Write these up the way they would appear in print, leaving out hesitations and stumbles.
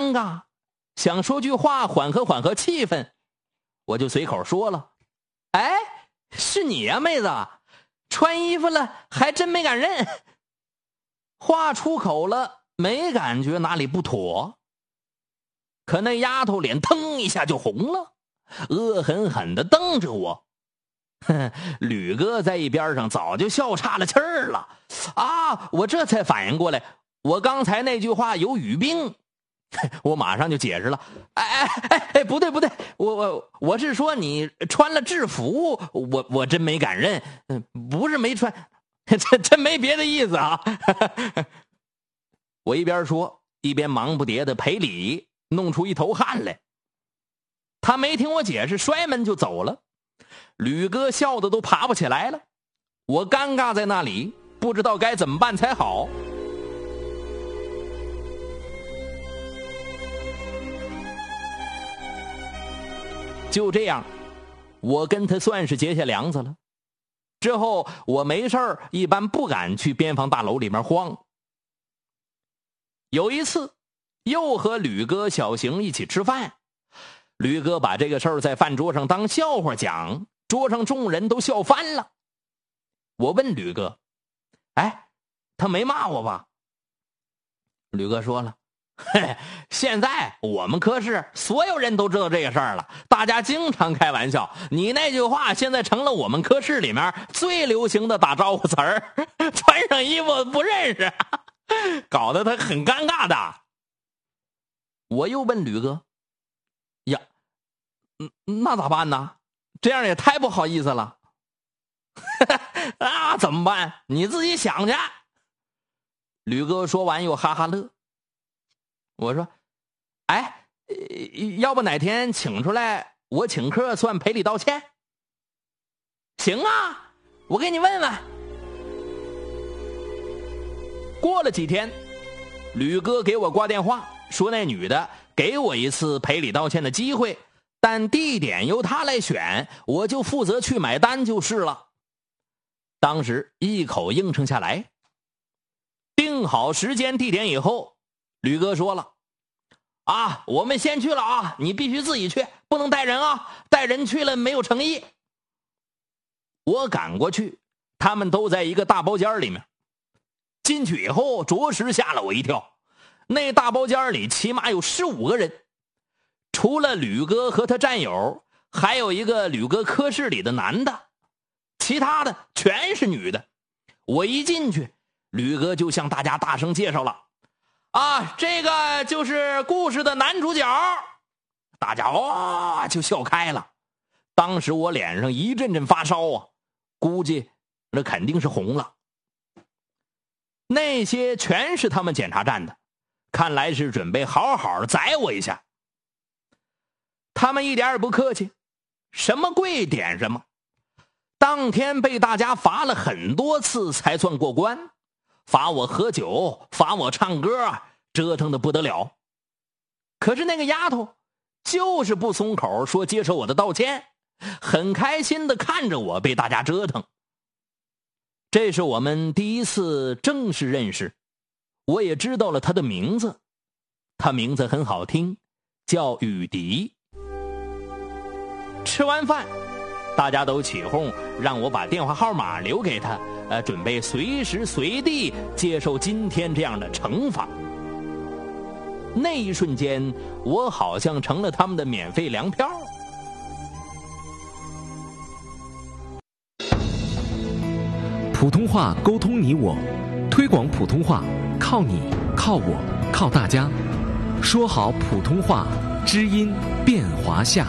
尴尬，想说句话缓和气氛，我就随口说了：“哎，是你呀，妹子，穿衣服了还真没敢认。”话出口了，没感觉哪里不妥，可那丫头脸腾一下就红了，恶狠狠地瞪着我。吕哥在一边上早就笑岔了气儿了啊！我这才反应过来，我刚才那句话有语病，我马上就解释了。不对，我是说你穿了制服，我真没敢认，不是没穿，真没别的意思啊。我一边说一边忙不迭的赔礼，弄出一头汗来。他没听我解释，摔门就走了。吕哥笑得都爬不起来了，我尴尬在那里，不知道该怎么办才好。就这样，我跟他算是结下梁子了。之后我没事儿一般不敢去边防大楼里面晃。有一次又和吕哥小邢一起吃饭，吕哥把这个事儿在饭桌上当笑话讲，桌上众人都笑翻了。我问吕哥：“哎，他没骂我吧？”吕哥说了：“嘿，现在我们科室所有人都知道这个事儿了，大家经常开玩笑，你那句话现在成了我们科室里面最流行的打招呼词儿，穿上衣服不认识，搞得他很尴尬的。”我又问吕哥：“呀，那咋办呢？这样也太不好意思了。”那怎么办？你自己想去。吕哥说完又哈哈乐。我说：“哎，要不哪天请出来，我请客算赔礼道歉？”行啊，我给你问问。过了几天，吕哥给我挂电话，说那女的给我一次赔礼道歉的机会，但地点由他来选，我就负责去买单就是了。当时一口应承下来。定好时间地点以后，吕哥说了：“啊，我们先去了啊，你必须自己去，不能带人啊，带人去了没有诚意。”我赶过去，他们都在一个大包间里面。进去以后着实吓了我一跳，那大包间里起码有15个人，除了吕哥和他战友，还有一个吕哥科室里的男的，其他的全是女的。我一进去，吕哥就向大家大声介绍了：“啊，这个就是故事的男主角。”大家就笑开了。当时我脸上一阵阵发烧啊，估计那肯定是红了。那些全是他们检查站的，看来是准备好好宰我一下。他们一点也不客气，什么跪点什么。当天被大家罚了很多次才算过关，罚我喝酒，罚我唱歌，折腾的不得了。可是那个丫头就是不松口，说接受我的道歉，很开心的看着我被大家折腾。这是我们第一次正式认识，我也知道了她的名字。她名字很好听，叫雨迪。吃完饭，大家都起哄让我把电话号码留给她，准备随时随地接受今天这样的惩罚。那一瞬间，我好像成了他们的免费粮票。 普通话沟通你我，推广普通话靠你靠我靠大家，说好普通话，知音变华夏。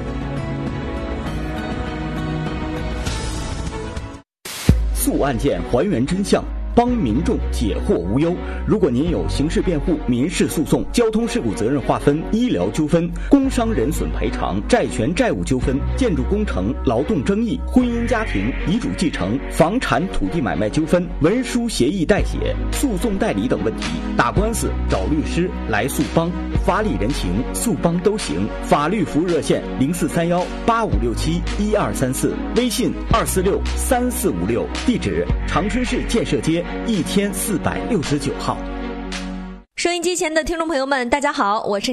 诉案件还原真相，帮民众解惑无忧。如果您有刑事辩护、民事诉讼、交通事故责任划分、医疗纠纷、工伤人损赔偿、债权债务纠纷、建筑工程、劳动争议、婚姻家庭、遗嘱继承、房产土地买卖纠纷、文书协议代写、诉讼代理等问题，打官司找律师来诉帮，法理人情诉帮都行。法律服务热线043185671234，微信2463456，地址长春市建设街1469号。 收音机前的听众朋友们，大家好，我是